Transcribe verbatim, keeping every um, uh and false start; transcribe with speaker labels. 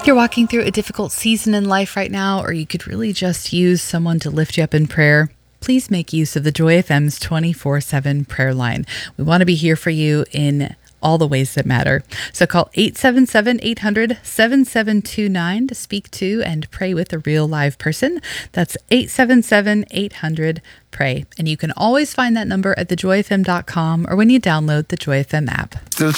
Speaker 1: you're walking through a difficult season in life right now, or you could really just use someone to lift you up in prayer, please make use of the Joy F M's twenty-four seven prayer line. We want to be here for you in all the ways that matter. So call eight seven seven, eight hundred, seven seven two nine to speak to and pray with a real live person. That's eight seven seven, eight hundred, pray. And you can always find that number at the joy f m dot com or when you download the Joy F M app.
Speaker 2: The